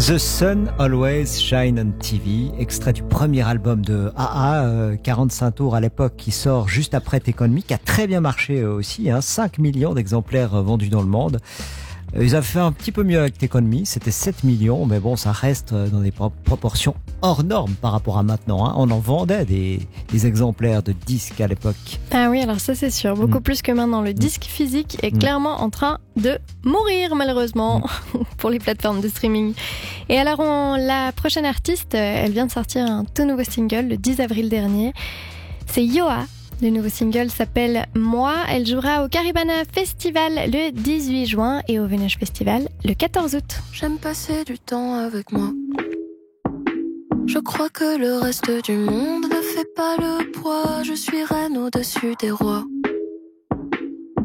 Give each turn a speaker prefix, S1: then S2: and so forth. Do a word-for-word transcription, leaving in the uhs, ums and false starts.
S1: The Sun Always Shine on T V, extrait du premier album de A A, euh, quarante-cinq tours à l'époque, qui sort juste après Take On Me, qui a très bien marché euh, aussi, hein, cinq millions d'exemplaires euh, vendus dans le monde. Euh, ils avaient fait un petit peu mieux avec Take On Me, c'était sept millions, mais bon, ça reste euh, dans des pro- proportions hors normes par rapport à maintenant, hein. On en vendait des, des exemplaires de disques à l'époque.
S2: Ah oui, alors ça c'est sûr, beaucoup
S1: Mm.
S2: plus que maintenant. Le disque physique est
S1: Mm.
S2: clairement en train de mourir malheureusement mm. pour les plateformes de streaming. Et alors on, la prochaine artiste, elle vient de sortir un tout nouveau single le dix avril dernier. C'est Yoa. Le nouveau single s'appelle Moi. Elle jouera au Caribana Festival le dix-huit juin et au Vénage Festival le quatorze août.
S3: J'aime passer du temps avec moi. Je crois que le reste du monde ne fait pas le poids. Je suis reine au-dessus des rois.